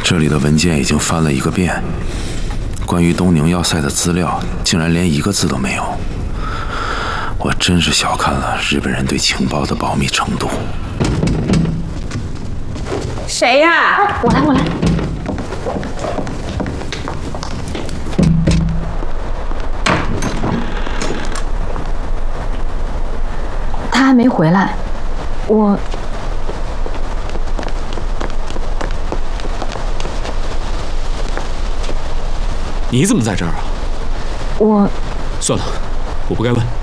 这里的文件已经翻了一个遍，关于东宁要塞的资料竟然连一个字都没有。我真是小看了日本人对情报的保密程度。 谁呀？ 我来。他还没回来， 你怎么在这儿啊？ 我算了，我不该问。